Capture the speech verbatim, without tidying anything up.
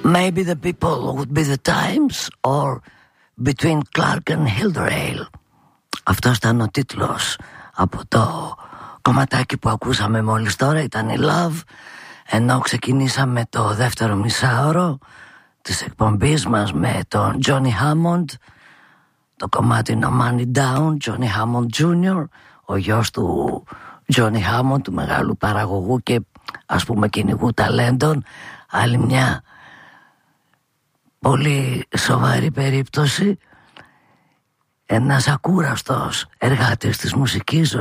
Maybe the people would be the times, or between Clark and Hilderail. Αυτός ήταν ο τίτλος από το κομματάκι που ακούσαμε μόλις τώρα. Ήταν η Love. Ενώ ξεκινήσαμε το δεύτερο μισάωρο της εκπομπής μας με τον Johnny Hammond. Το κομμάτι No Money Down, Johnny Hammond τζούνιορ, ο γιος του Johnny Hammond, του μεγάλου παραγωγού και ας πούμε κυνηγού ταλέντων. Άλλη μια πολύ σοβαρή περίπτωση. Ένας ακούραστος εργάτης της μουσικής,